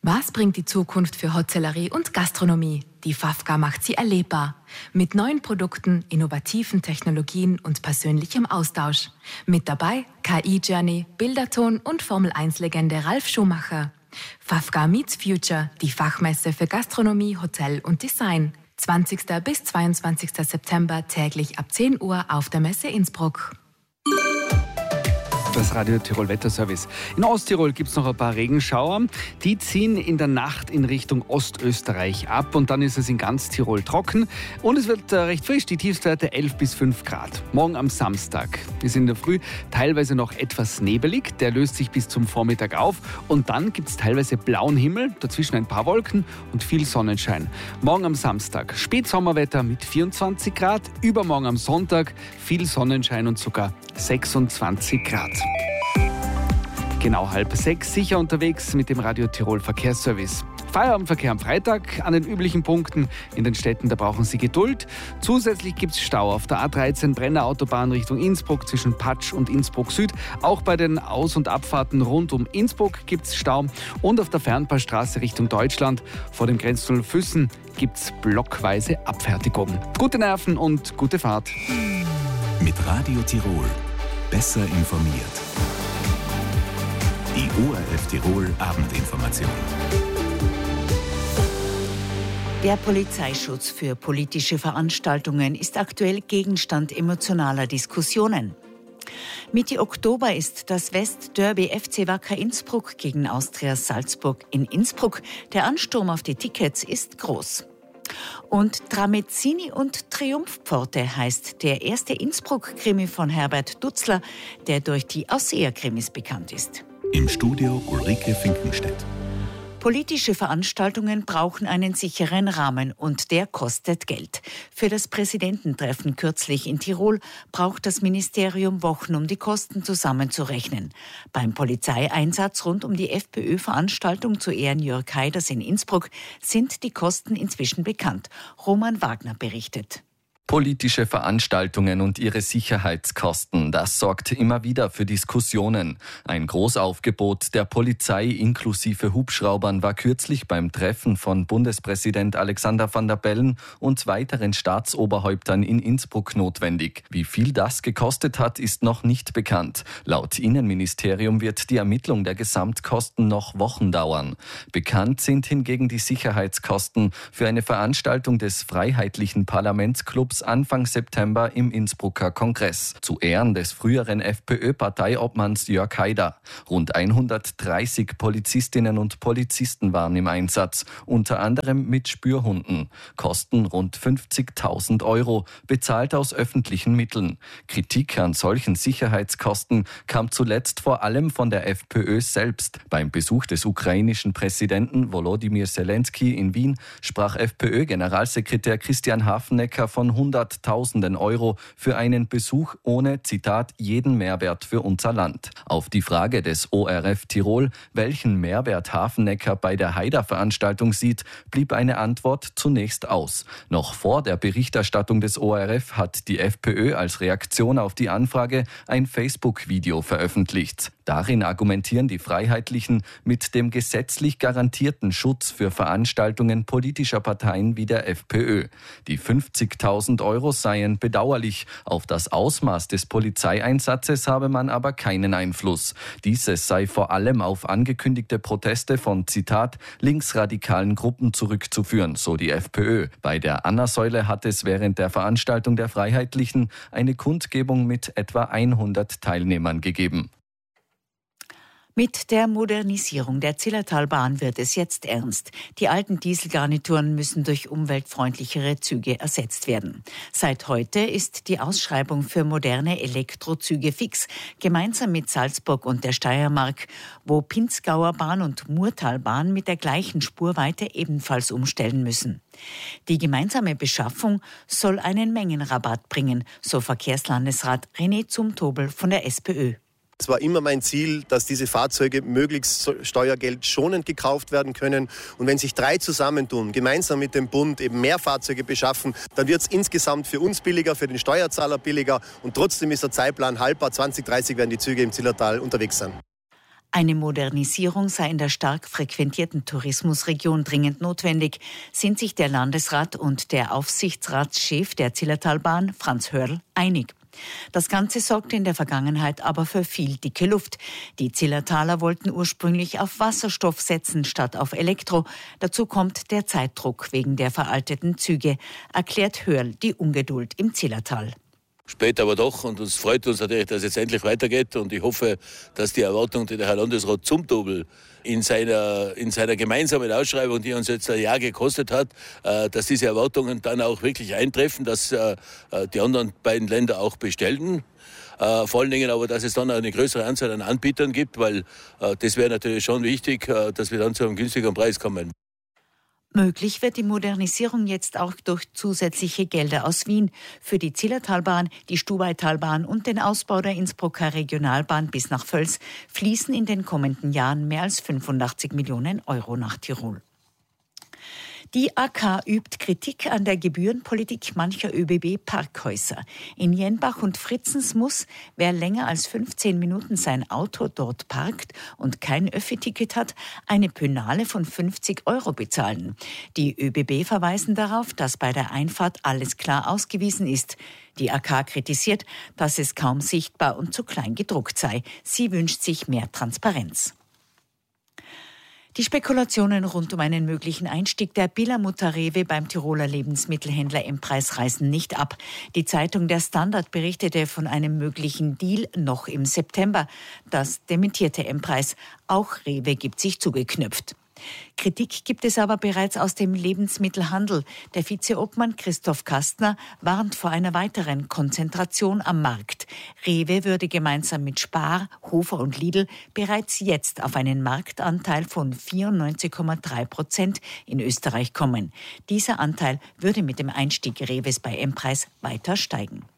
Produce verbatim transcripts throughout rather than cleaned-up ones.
Was bringt die Zukunft für Hotellerie und Gastronomie? Die Fafka macht sie erlebbar. Mit neuen Produkten, innovativen Technologien und persönlichem Austausch. Mit dabei K I-Journey, Bilderton und Formel eins Legende Ralf Schumacher. Fafka Meets Future, die Fachmesse für Gastronomie, Hotel und Design. zwanzigsten bis zweiundzwanzigsten September täglich ab zehn Uhr auf der Messe Innsbruck. Das Radio Tirol Wetterservice. In Osttirol gibt es noch ein paar Regenschauer. Die ziehen in der Nacht in Richtung Ostösterreich ab und dann ist es in ganz Tirol trocken. Und es wird äh, recht frisch, die Tiefstwerte elf bis fünf Grad. Morgen am Samstag ist in der Früh teilweise noch etwas nebelig. Der löst sich bis zum Vormittag auf. Und dann gibt es teilweise blauen Himmel, dazwischen ein paar Wolken und viel Sonnenschein. Morgen am Samstag Spätsommerwetter mit vierundzwanzig Grad. Übermorgen am Sonntag viel Sonnenschein und sogar sechsundzwanzig Grad. Genau halb sechs, sicher unterwegs mit dem Radio Tirol Verkehrsservice. Feierabendverkehr am Freitag an den üblichen Punkten. In den Städten, da brauchen Sie Geduld. Zusätzlich gibt es Stau auf der A dreizehn Brenner Autobahn Richtung Innsbruck zwischen Patsch und Innsbruck Süd. Auch bei den Aus- und Abfahrten rund um Innsbruck gibt es Stau. Und auf der Fernpassstraße Richtung Deutschland vor dem Grenztunnel Füssen gibt es blockweise Abfertigung. Gute Nerven und gute Fahrt. Mit Radio Tirol besser informiert. Die O R F Tirol Abendinformation. Der Polizeischutz für politische Veranstaltungen ist aktuell Gegenstand emotionaler Diskussionen. Mitte Oktober ist das Westderby F C Wacker Innsbruck gegen Austria Salzburg in Innsbruck. Der Ansturm auf die Tickets ist groß. Und Tramezzini und Triumphpforte heißt der erste Innsbruck-Krimi von Herbert Dutzler, der durch die Ausseher-Krimis bekannt ist. Im Studio Ulrike Finkenstedt. Politische Veranstaltungen brauchen einen sicheren Rahmen und der kostet Geld. Für das Präsidententreffen kürzlich in Tirol braucht das Ministerium Wochen, um die Kosten zusammenzurechnen. Beim Polizeieinsatz rund um die FPÖ-Veranstaltung zu Ehren Jörg Haiders in Innsbruck sind die Kosten inzwischen bekannt. Roman Wagner berichtet. Politische Veranstaltungen und ihre Sicherheitskosten, das sorgt immer wieder für Diskussionen. Ein Großaufgebot der Polizei inklusive Hubschraubern war kürzlich beim Treffen von Bundespräsident Alexander Van der Bellen und weiteren Staatsoberhäuptern in Innsbruck notwendig. Wie viel das gekostet hat, ist noch nicht bekannt. Laut Innenministerium wird die Ermittlung der Gesamtkosten noch Wochen dauern. Bekannt sind hingegen die Sicherheitskosten für eine Veranstaltung des Freiheitlichen Parlamentsclubs Anfang September im Innsbrucker Kongress. Zu Ehren des früheren FPÖ-Parteiobmanns Jörg Haider. Rund hundertdreißig Polizistinnen und Polizisten waren im Einsatz, unter anderem mit Spürhunden. Kosten rund fünfzigtausend Euro, bezahlt aus öffentlichen Mitteln. Kritik an solchen Sicherheitskosten kam zuletzt vor allem von der FPÖ selbst. Beim Besuch des ukrainischen Präsidenten Volodymyr Zelensky in Wien sprach FPÖ-Generalsekretär Christian Hafenecker von Hunderttausenden Euro für einen Besuch ohne, Zitat, jeden Mehrwert für unser Land. Auf die Frage des O R F Tirol, welchen Mehrwert Hafenecker bei der Haider-Veranstaltung sieht, blieb eine Antwort zunächst aus. Noch vor der Berichterstattung des O R F hat die FPÖ als Reaktion auf die Anfrage ein Facebook-Video veröffentlicht. Darin argumentieren die Freiheitlichen mit dem gesetzlich garantierten Schutz für Veranstaltungen politischer Parteien wie der FPÖ. Die fünfzigtausend Euro seien bedauerlich. Auf das Ausmaß des Polizeieinsatzes habe man aber keinen Einfluss. Dieses sei vor allem auf angekündigte Proteste von, Zitat, linksradikalen Gruppen zurückzuführen, so die FPÖ. Bei der Anna-Säule hat es während der Veranstaltung der Freiheitlichen eine Kundgebung mit etwa hundert Teilnehmern gegeben. Mit der Modernisierung der Zillertalbahn wird es jetzt ernst. Die alten Dieselgarnituren müssen durch umweltfreundlichere Züge ersetzt werden. Seit heute ist die Ausschreibung für moderne Elektrozüge fix, gemeinsam mit Salzburg und der Steiermark, wo Pinzgauer Bahn und Murtalbahn mit der gleichen Spurweite ebenfalls umstellen müssen. Die gemeinsame Beschaffung soll einen Mengenrabatt bringen, so Verkehrslandesrat René Zumtobel von der SPÖ. Es war immer mein Ziel, dass diese Fahrzeuge möglichst steuergeldschonend gekauft werden können. Und wenn sich drei zusammentun, gemeinsam mit dem Bund eben mehr Fahrzeuge beschaffen, dann wird es insgesamt für uns billiger, für den Steuerzahler billiger. Und trotzdem ist der Zeitplan haltbar. zwanzig dreißig werden die Züge im Zillertal unterwegs sein. Eine Modernisierung sei in der stark frequentierten Tourismusregion dringend notwendig, sind sich der Landesrat und der Aufsichtsratschef der Zillertalbahn, Franz Hörl, einig. Das Ganze sorgte in der Vergangenheit aber für viel dicke Luft. Die Zillertaler wollten ursprünglich auf Wasserstoff setzen statt auf Elektro. Dazu kommt der Zeitdruck wegen der veralteten Züge, erklärt Hörl die Ungeduld im Zillertal. Spät aber doch, und uns freut uns natürlich, dass es jetzt endlich weitergeht, und ich hoffe, dass die Erwartung, die der Herr Landesrat Zumtobel in seiner, in seiner gemeinsamen Ausschreibung, die uns jetzt ein Jahr gekostet hat, äh, dass diese Erwartungen dann auch wirklich eintreffen, dass äh, die anderen beiden Länder auch bestellen. Äh, vor allen Dingen aber, dass es dann auch eine größere Anzahl an Anbietern gibt, weil äh, das wäre natürlich schon wichtig, äh, dass wir dann zu einem günstigeren Preis kommen. Möglich wird die Modernisierung jetzt auch durch zusätzliche Gelder aus Wien. Für die Zillertalbahn, die Stubaitalbahn und den Ausbau der Innsbrucker Regionalbahn bis nach Völs fließen in den kommenden Jahren mehr als fünfundachtzig Millionen Euro nach Tirol. Die A K übt Kritik an der Gebührenpolitik mancher ÖBB-Parkhäuser. In Jenbach und Fritzens muss, wer länger als fünfzehn Minuten sein Auto dort parkt und kein Öffi-Ticket hat, eine Pönale von fünfzig Euro bezahlen. Die ÖBB verweisen darauf, dass bei der Einfahrt alles klar ausgewiesen ist. Die A K kritisiert, dass es kaum sichtbar und zu klein gedruckt sei. Sie wünscht sich mehr Transparenz. Die Spekulationen rund um einen möglichen Einstieg der Billa-Mutter Rewe beim Tiroler Lebensmittelhändler M-Preis reißen nicht ab. Die Zeitung Der Standard berichtete von einem möglichen Deal noch im September. Das dementierte M-Preis. Auch Rewe gibt sich zugeknüpft. Kritik gibt es aber bereits aus dem Lebensmittelhandel. Der Vizeobmann Christoph Kastner warnt vor einer weiteren Konzentration am Markt. Rewe würde gemeinsam mit Spar, Hofer und Lidl bereits jetzt auf einen Marktanteil von vierundneunzig Komma drei Prozent in Österreich kommen. Dieser Anteil würde mit dem Einstieg Rewes bei M-Preis weiter steigen.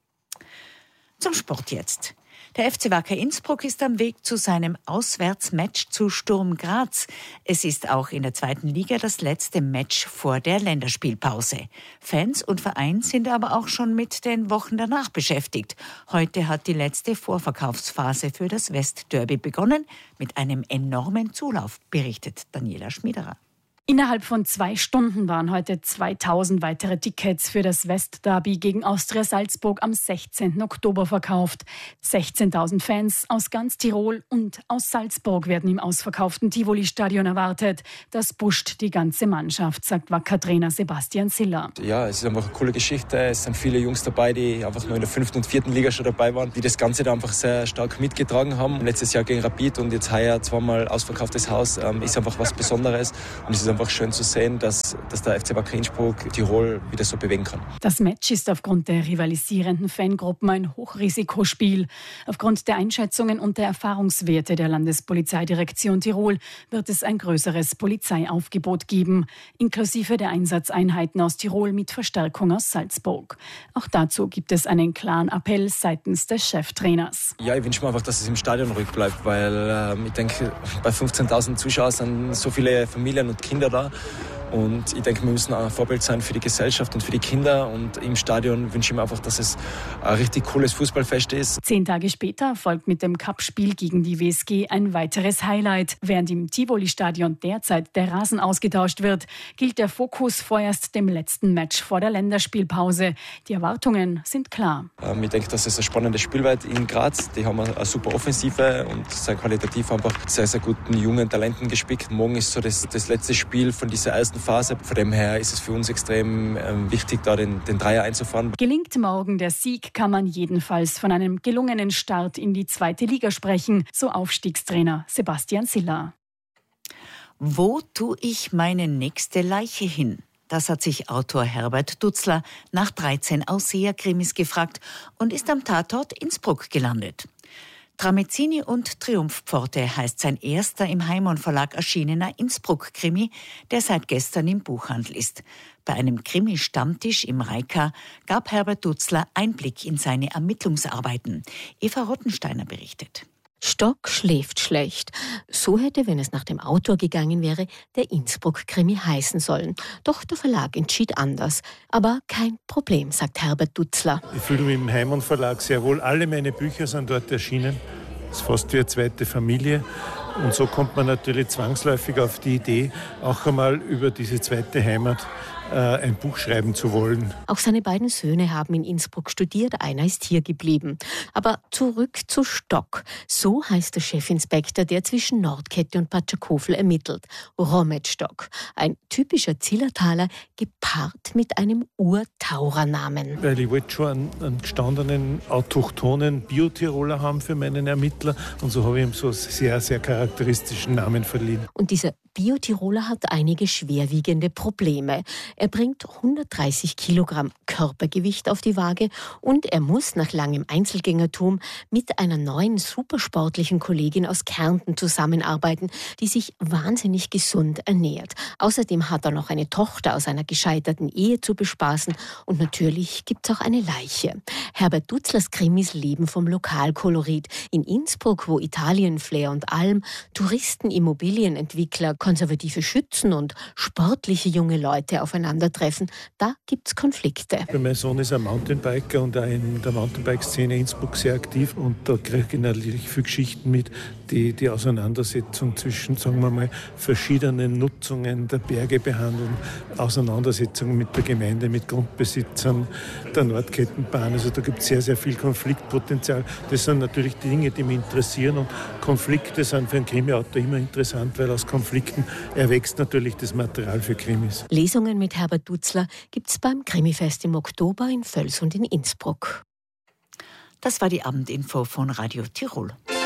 Zum Sport jetzt. Der F C Wacker Innsbruck ist am Weg zu seinem Auswärtsmatch zu Sturm Graz. Es ist auch in der zweiten Liga das letzte Match vor der Länderspielpause. Fans und Verein sind aber auch schon mit den Wochen danach beschäftigt. Heute hat die letzte Vorverkaufsphase für das Westderby begonnen, mit einem enormen Zulauf, berichtet Daniela Schmiederer. Innerhalb von zwei Stunden waren heute zweitausend weitere Tickets für das Westderby gegen Austria Salzburg am sechzehnten Oktober verkauft. sechzehntausend Fans aus ganz Tirol und aus Salzburg werden im ausverkauften Tivoli-Stadion erwartet. Das pusht die ganze Mannschaft, sagt Wacker-Trainer Sebastian Siller. Ja, es ist einfach eine coole Geschichte. Es sind viele Jungs dabei, die einfach nur in der fünften und vierten Liga schon dabei waren, die das Ganze da einfach sehr stark mitgetragen haben. Letztes Jahr gegen Rapid und jetzt heuer zweimal ausverkauftes Haus, ähm, ist einfach was Besonderes. Und es ist einfach schön zu sehen, dass, dass der F C Wacker Innsbruck Tirol wieder so bewegen kann. Das Match ist aufgrund der rivalisierenden Fangruppen ein Hochrisikospiel. Aufgrund der Einschätzungen und der Erfahrungswerte der Landespolizeidirektion Tirol wird es ein größeres Polizeiaufgebot geben, inklusive der Einsatzeinheiten aus Tirol mit Verstärkung aus Salzburg. Auch dazu gibt es einen klaren Appell seitens des Cheftrainers. Ja, ich wünsche mir einfach, dass es im Stadion ruhig bleibt, weil äh, ich denke, bei fünfzehntausend Zuschauern sind so viele Familien und Kinder da. Und ich denke, wir müssen ein Vorbild sein für die Gesellschaft und für die Kinder. Und im Stadion wünsche ich mir einfach, dass es ein richtig cooles Fußballfest ist. Zehn Tage später folgt mit dem Cup-Spiel gegen die W S G ein weiteres Highlight. Während im Tivoli-Stadion derzeit der Rasen ausgetauscht wird, gilt der Fokus vorerst dem letzten Match vor der Länderspielpause. Die Erwartungen sind klar. Ähm, ich denke, dass es ein spannendes Spiel wird in Graz. Die haben eine super Offensive und sind qualitativ einfach sehr, sehr guten jungen Talenten gespickt. Morgen ist so das, das letzte Spiel von dieser ersten Phase. Von dem her ist es für uns extrem ähm, wichtig, da den, den Dreier einzufahren. Gelingt morgen der Sieg, kann man jedenfalls von einem gelungenen Start in die zweite Liga sprechen, so Aufstiegstrainer Sebastian Siller. Wo tue ich meine nächste Leiche hin? Das hat sich Autor Herbert Dutzler nach dreizehn Ausseher-Krimis gefragt und ist am Tatort Innsbruck gelandet. Tramezzini und Triumphpforte heißt sein erster im Heimon Verlag erschienener Innsbruck-Krimi, der seit gestern im Buchhandel ist. Bei einem Krimi-Stammtisch im Reika gab Herbert Dutzler Einblick in seine Ermittlungsarbeiten. Eva Rottensteiner berichtet. Stock schläft schlecht. So hätte, wenn es nach dem Autor gegangen wäre, der Innsbruck-Krimi heißen sollen. Doch der Verlag entschied anders. Aber kein Problem, sagt Herbert Dutzler. Ich fühle mich im Heimon Verlag sehr wohl. Alle meine Bücher sind dort erschienen. Es ist fast wie eine zweite Familie. Und so kommt man natürlich zwangsläufig auf die Idee, auch einmal über diese zweite Heimat ein Buch schreiben zu wollen. Auch seine beiden Söhne haben in Innsbruck studiert, einer ist hier geblieben. Aber zurück zu Stock. So heißt der Chefinspektor, der zwischen Nordkette und Patschakofel ermittelt. Romet Stock. Ein typischer Zillertaler, gepaart mit einem Urtaurernamen. Weil ich wollte schon einen, einen gestandenen, autochthonen Bio-Tiroler haben für meinen Ermittler. Und so habe ich ihm so einen sehr, sehr charakteristischen Namen verliehen. Und dieser Bio-Tiroler hat einige schwerwiegende Probleme. Er bringt hundertdreißig Kilogramm Körpergewicht auf die Waage und er muss nach langem Einzelgängertum mit einer neuen supersportlichen Kollegin aus Kärnten zusammenarbeiten, die sich wahnsinnig gesund ernährt. Außerdem hat er noch eine Tochter aus einer gescheiterten Ehe zu bespaßen und natürlich gibt es auch eine Leiche. Herbert Dutzlers Krimis leben vom Lokalkolorit. In Innsbruck, wo Italienflair und Alm, Touristen, Immobilienentwickler, konservative Schützen und sportliche junge Leute aufeinandertreffen, da gibt es Konflikte. Mein Sohn ist ein Mountainbiker und auch in der Mountainbike-Szene in Innsbruck sehr aktiv und da kriege ich natürlich viele Geschichten mit, die die Auseinandersetzung zwischen, sagen wir mal, verschiedenen Nutzungen der Berge behandeln, Auseinandersetzungen mit der Gemeinde, mit Grundbesitzern der Nordkettenbahn. Also da gibt es sehr, sehr viel Konfliktpotenzial. Das sind natürlich die Dinge, die mich interessieren und Konflikte sind für einen Krimiautor immer interessant, weil aus Konflikten erwächst natürlich das Material für Krimis. Lesungen mit Herbert Dutzler gibt es beim Krimifest im Oktober in Völs und in Innsbruck. Das war die Abendinfo von Radio Tirol.